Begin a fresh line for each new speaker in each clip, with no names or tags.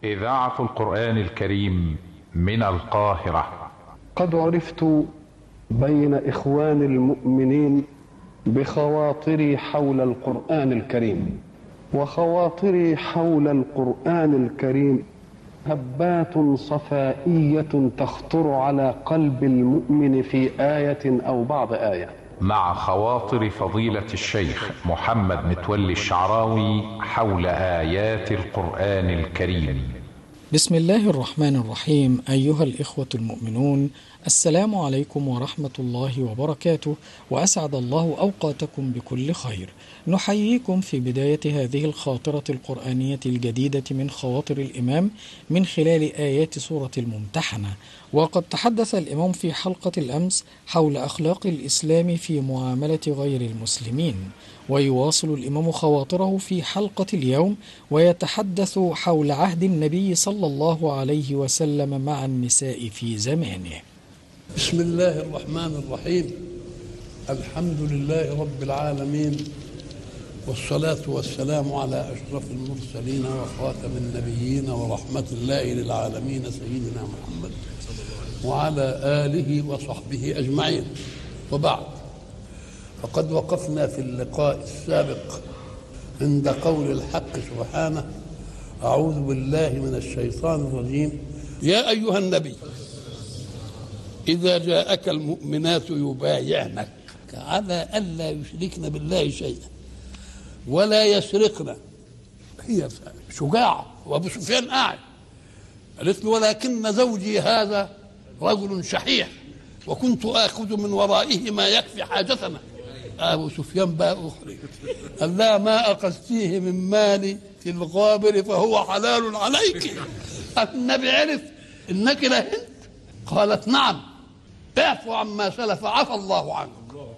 إذاعة القرآن الكريم من القاهرة.
قد عرفت بين إخوان المؤمنين بخواطري حول القرآن الكريم، وخواطري حول القرآن الكريم هبات صفائية تخطر على قلب المؤمن في آية أو بعض آية،
مع خواطر فضيلة الشيخ محمد متولي الشعراوي حول آيات القرآن الكريم.
بسم الله الرحمن الرحيم. أيها الإخوة المؤمنون، السلام عليكم ورحمة الله وبركاته، وأسعد الله أوقاتكم بكل خير. نحييكم في بداية هذه الخاطرة القرآنية الجديدة من خواطر الإمام من خلال آيات سورة الممتحنة. وقد تحدث الإمام في حلقة الأمس حول أخلاق الإسلام في معاملة غير المسلمين، ويواصل الإمام خواطره في حلقة اليوم ويتحدث حول عهد النبي صلى الله عليه وسلم مع النساء في زمانه.
بسم الله الرحمن الرحيم. الحمد لله رب العالمين، والصلاة والسلام على أشرف المرسلين وخاتم النبيين ورحمة الله للعالمين سيدنا محمد وعلى آله وصحبه أجمعين، وبعد. فقد وقفنا في اللقاء السابق عند قول الحق سبحانه: أعوذ بالله من الشيطان الرجيم، يا أيها النبي إذا جاءك المؤمنات يبايعنك على ألا يشركن بالله شيئا ولا يسرقن. هي شجاعة، وأبو سفيان قاعد، قالت له: ولكن زوجي هذا رجل شحيح وكنت آخذ من ورائه ما يكفي حاجتنا. أبو سفيان بقى أخرج، قال: لا، ما أخذتيه من مالي في الغابر فهو حلال عليك. النبي عرف إنك لهند؟ قالت: نعم، اعفو عما سلف عفى الله عنك.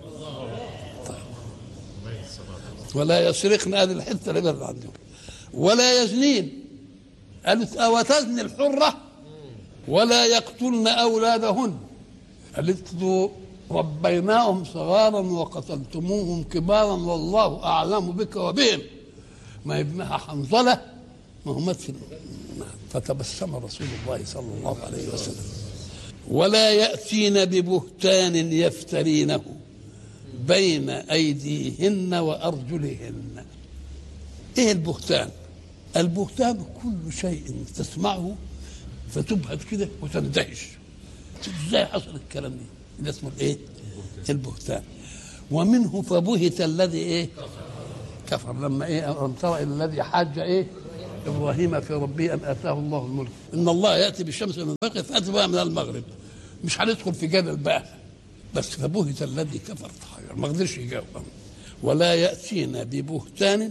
ولا يسرقن، هذه الحته اللي برد عندهم. ولا يزنين، قالت: أو تزني الحرة ولا يقتلن أولادهن، قالت له: ربيناهم صغارا وقتلتموهم كبارا والله أعلم بك وبهم. ما ابنها حنظلة ما هو مثل. فتبسم رسول الله صلى الله عليه وسلم. ولا يأتين ببهتان يفترينه بين أيديهن وأرجلهن. إيه البهتان؟ البهتان كل شيء تسمعه فتبهت كده وتندهش. إزاي حصل الكلام ده؟ ده اسمه الإيه؟ البهتان. ومنه فبهت الذي إيه؟ كفر. لما إيه؟ ألم تر إلى الذي حاج إيه؟ إبراهيم في ربه أن آتاه الله الملك. إن الله يأتي بالشمس من المغرب فأتي بها من المغرب. مش هندخل في جدل بقى، بس فبهت الذي كفر تحير، ما قدرش يجاوب. ولا يأتين ببهتان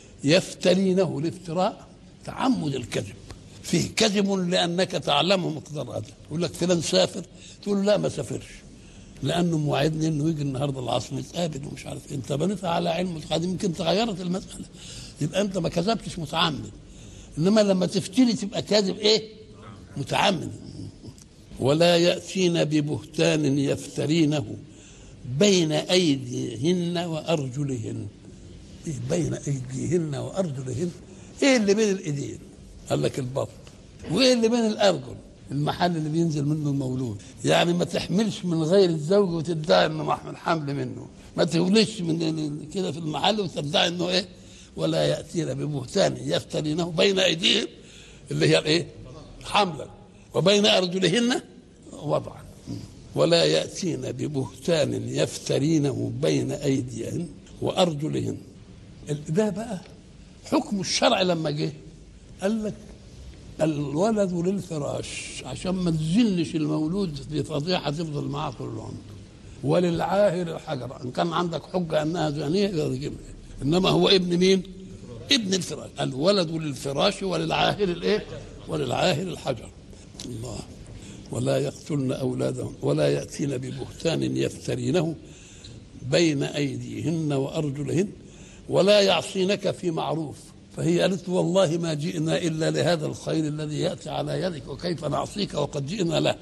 يفترينه. الافتراء تعمد الكذب، فيه كذب لأنك تعلم مقدار هذا. يقول لك فلان سافر، تقول لا ما سافرش لأنه موعدني إنه يجي النهارده العصر نتقابل ومش عارف. أنت بنيتها على علم متقدم، يمكن تغيرت المسألة، يبقى أنت ما كذبتش متعمد. إنما لما تفتري تبقى كاذب إيه؟ متعمد. ولا يأتين ببهتان يفترينه بين أيديهن وأرجلهن. إيه بين أيديهن وأرجلهن؟ إيه اللي بين الإيدين؟ قال لك البطن. وإيه اللي بين الأرجل؟ المحل اللي بينزل منه المولود. يعني ما تحملش من غير الزوج وتدعي إنه محمل حمل منه، ما تولدش من كده في المحل وتدعي إنه إيه. ولا يأتين ببهتان يفترينه بين أيديهم اللي هي الإيه؟ حملا، وبين أرجلهن وضعا. ولا يأتين ببهتان يفترينه بين أيديهن وأرجلهن. ده بقى حكم الشرع لما جه قال لك الولد للفراش عشان ما تزنش المولود بفضيحة تفضل معاه طول العمر، وللعاهر الحجر ان كان عندك حجة انها زانية. انما هو ابن مين؟ ابن الفراش. الولد للفراش وللعاهر الايه؟ وللعاهر الحجر. الله. ولا يقتلن أولادهم ولا يأتين ببهتان يفترينه بين أيديهن وأرجلهن ولا يعصينك في معروف. فهي قالت: والله ما جئنا إلا لهذا الخير الذي يأتي على يدك وكيف نعصيك وقد جئنا له.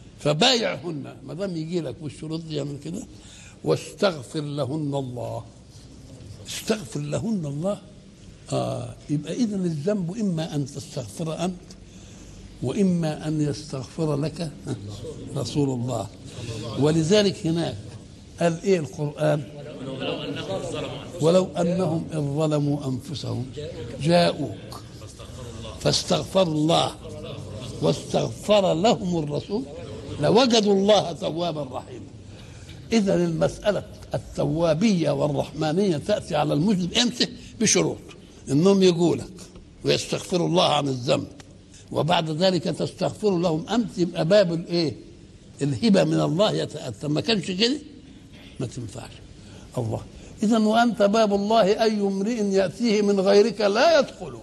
فبايعهن ما دام يجي لك والشروط دي من كده، واستغفر لهن الله. استغفر لهن الله يبقى إذن الذنب إما أن تستغفر أنت وإما أن يستغفر لك رسول الله. ولذلك هناك قال إيه القرآن؟ ولو أنهم إذ ظلموا أنفسهم جاءوك فاستغفروا الله واستغفر لهم الرسول لوجدوا الله توابا رحيما. إذا المسألة التوابية والرحمانية تأتي على المذنب امتى؟ بشروط، إنهم يقولك ويستغفروا الله عن الذنب، وبعد ذلك تستغفر لهم أمتى، يبقى باب الإيه؟ الهبة من الله يتأتى. ما كانش كده ما تنفعش الله. إذا وأنت باب الله أي امرئ يأتيه من غيرك لا يدخله،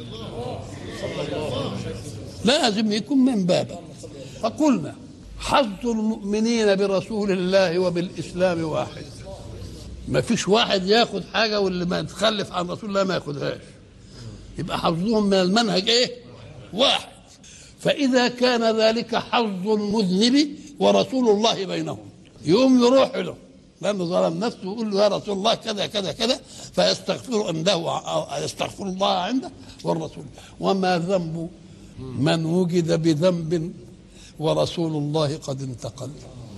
لازم يكون من بابك. فقلنا حظ المؤمنين برسول الله وبالإسلام واحد، ما فيش واحد ياخد حاجة واللي ما يتخلف عن رسول الله ما ياخدهاش، يبقى حظهم من المنهج ايه؟ واحد. فإذا كان ذلك حظ المذنب ورسول الله بينهم، يقوم يروح له لأنه ظلم نفسه ويقول له يا رسول الله كذا كذا كذا، فيستغفر عنده، يستغفر الله عنده والرسول. وما ذنب من وجد بذنب ورسول الله قد انتقل.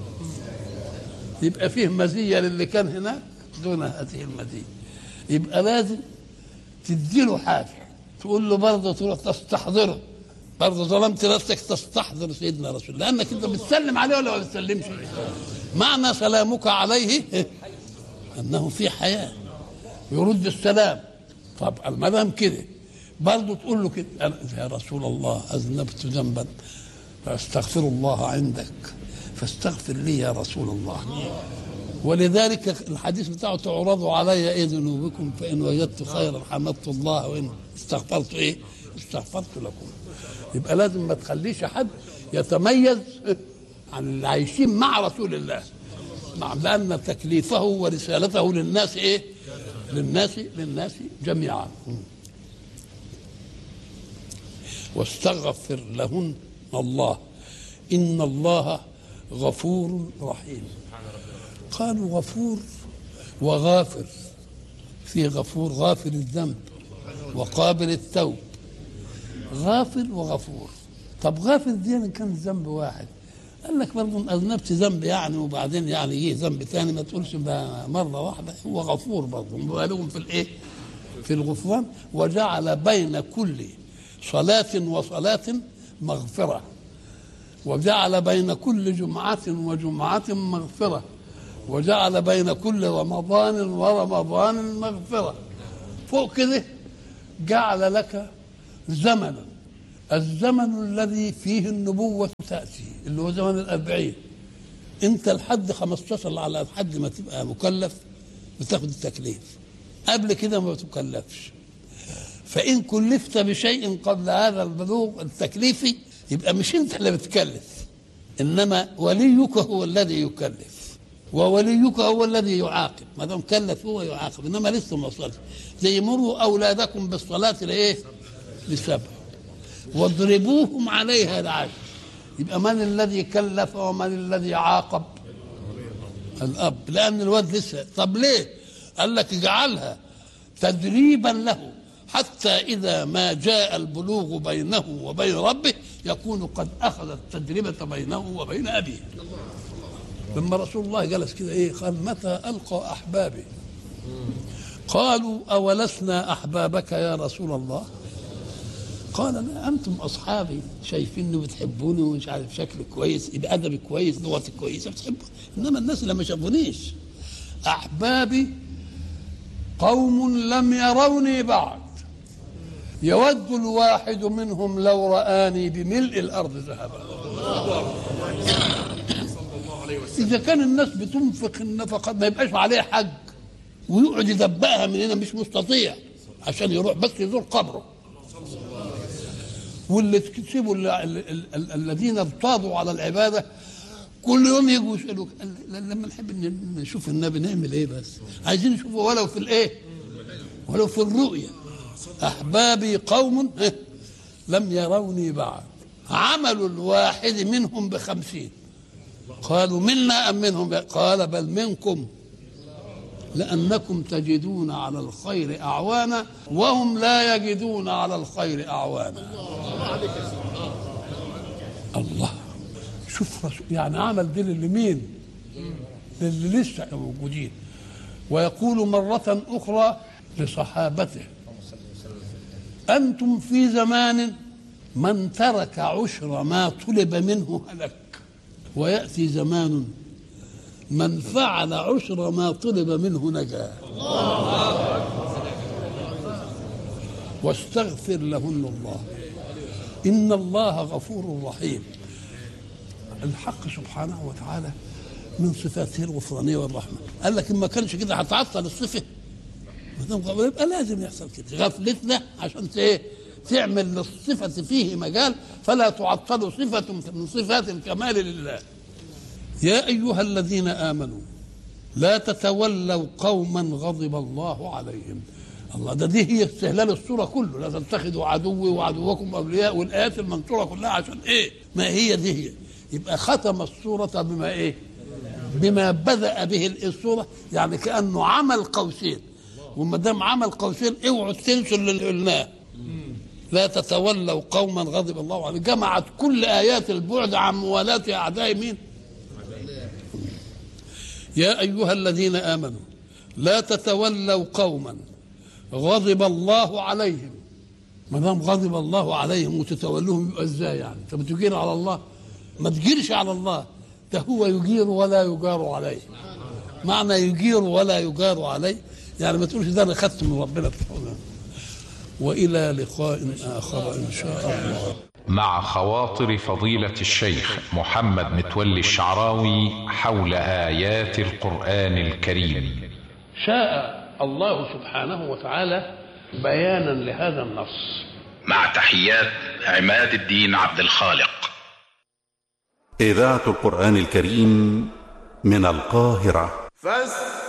يبقى فيه مزية للي كان هناك دون هذه المزية. يبقى لازم تديله حاجة، تقول له برضه تروح تستحضره، برضه ظلمت نفسك تستحضر سيدنا رسول الله، لأنك أنت بتسلم عليه ولا ما بتسلمش. معنى سلامك عليه أنه في حياة يرد السلام. طب ما دام كده برضه تقول له كده يا رسول الله أذنبت ذنبا فاستغفر الله عندك فاستغفر لي يا رسول الله. ولذلك الحديث بتاعه تعرضوا علي ايه ذنوبكم فان وجدت خيرا حمدت الله وان استغفرت ايه استغفرت لكم. يبقى لازم ما تخليش حد يتميز عن اللي عايشين مع رسول الله، لان تكليفه ورسالته للناس ايه؟ للناس جميعا. واستغفر لهن الله إن الله غفور رحيم. قالوا غفور وغافر، في غفور غافر الذنب وقابل التوب، غافر وغفور. طب غافر دي يعني كان ذنب واحد، قال لك برضه أذنبت ذنب يعني وبعدين يعني ايه ذنب ثاني، ما تقولش مرة واحدة. هو غفور برضه مبالغ في الايه؟ في الغفران. وجعل بين كل صلاة وصلاة مغفرة، وجعل بين كل جمعة وجمعة مغفرة، وجعل بين كل رمضان ورمضان مغفرة. فوق كده جعل لك زمنا، الزمن الذي فيه النبوة تأتي اللي هو زمن 40. انت لحد 15 على لحد ما تبقى مكلف بتاخد التكليف، قبل كده ما تكلفش. فإن كلفت بشيء قبل هذا البلوغ التكليفي يبقى مش انت اللي بتكلف، انما وليك هو الذي يكلف، ووليك هو الذي يعاقب. ما دام كلف هو يعاقب، انما لسه ما وصلش. زي مروا اولادكم بالصلاه لايه؟ ل7 واضربوهم عليها ل10. يبقى من الذي كلف ومن الذي عاقب؟ الاب، لان الواد لسه. طب ليه؟ قال لك اجعلها تدريبا له حتى إذا ما جاء البلوغ بينه وبين ربه يكون قد أخذ التجربة بينه وبين أبيه. لما رسول الله جلس كده إيه؟ قال متى ألقى أحبابي؟ قالوا أولسنا أحبابك يا رسول الله؟ قال لا، أنتم أصحابي، شايفيني وبتحبوني ومش عارف شكلي كويس، يبقى أدبي كويس، لغتي كويسة، بتحبوا. إنما الناس اللي ما شافونيش أحبابي قوم لم يروني بعد، يود الواحد منهم لو رآني بملء الأرض ذهبا. إذا كان الناس بتنفق النفقات ما يبقاش عليه حج ويقعد يدبقها من هنا، مش مستطيع عشان يروح بس يزور قبره. واللي تكسبوا الذين ارتاضوا على العبادة كل يوم يجوا يسألوك لما نحب نشوف النبي نعمل ايه، بس عايزين نشوفه ولو في الايه؟ ولو في الرؤية. أحبابي قوم لم يروني بعد، عمل الواحد منهم ب50. قالوا منا أم منهم؟ قال بل منكم. لأنكم تجدون على الخير أعوانا وهم لا يجدون على الخير أعوانا. الله، شوف يعني عمل دين لمين؟ للي لسه موجودين. ويقول مرة أخرى لصحابته: أنتم في زمان من ترك عشر ما طلب منه هلك، ويأتي زمان من فعل عشر ما طلب منه نجا. واستغفر لهن الله إن الله غفور رحيم. الحق سبحانه وتعالى من صفاته الغفرانية والرحمة. قال لك إن ما كانش كده هتعطل الصفة، يبقى لازم يحصل كده غفلتنا عشان تعمل للصفة فيه مجال فلا تعطل صفة من صفات الكمال لله. يا أيها الذين آمنوا لا تتولوا قوما غضب الله عليهم. الله، دي هي استهلال السورة كله. لا تتخذوا عدوي وعدوكم أولياء، والآيات المنصورة كلها عشان إيه؟ ما هي دي هي. يبقى ختم السورة بما إيه؟ بما بدأ به السورة، يعني كأنه عمل قوسين، وما دام عمل قوسين اوعوا تنسوا اللي قلناه. لا تتولوا قوما غضب الله عليهم، جمعت كل آيات البعد عن موالاة أعداء مين؟ يا أيها الذين آمنوا لا تتولوا قوما غضب الله عليهم. ما دام غضب الله عليهم وتتولوهم يبقى ازاي يعني؟ انت بتجير على الله؟ ما تجيرش على الله، ده هو يجير ولا يجار عليه. معنى يجير ولا يجار عليه يعني ما تقولش ده انا خدت من ربنا. والى لقاء اخر ان شاء الله.
مع خواطر فضيلة الشيخ محمد متولي الشعراوي حول آيات القرآن الكريم.
شاء الله سبحانه وتعالى بيانا لهذا النص.
مع تحيات عماد الدين عبد الخالق.
إذاعة القرآن الكريم من القاهرة.